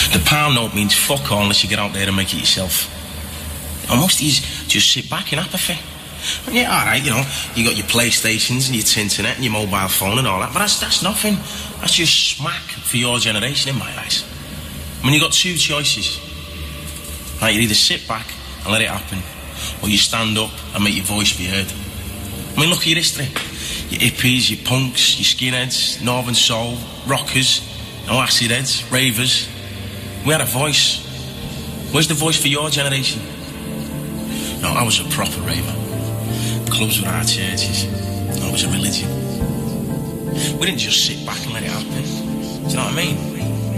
The pound note means fuck all unless you get out there and make it yourself. Most of you just sit back in apathy. And yeah, alright, you know, you got your PlayStations and your internet and your mobile phone and all that, but that's nothing. That's just smack for your generation in my eyes. I mean, you got two choices. Right, you either sit back and let it happen, or you stand up and make your voice be heard. I mean, look at your history. Your hippies, your punks, your skinheads, northern soul, rockers, acid heads, ravers. We had a voice. Where's the voice for your generation? No, I was a proper raver. Clubs were our churches. No, it was a religion. We didn't just sit back and let it happen. Do you know what I mean?